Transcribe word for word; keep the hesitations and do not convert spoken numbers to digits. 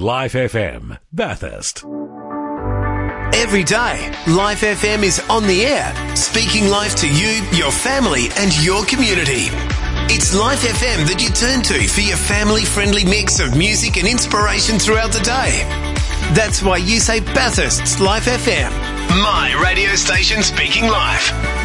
Life F M, Bathurst. Every day, Life F M is on the air, speaking life to you, your family and your community. It's Life F M that you turn to for your family-friendly mix of music and inspiration throughout the day. That's why you say Bathurst's Life F M, my radio station speaking life.